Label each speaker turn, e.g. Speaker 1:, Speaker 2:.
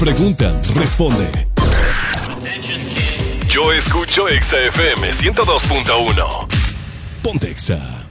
Speaker 1: Preguntan, responde. Yo escucho Exa FM 102.1. Ponte Exa.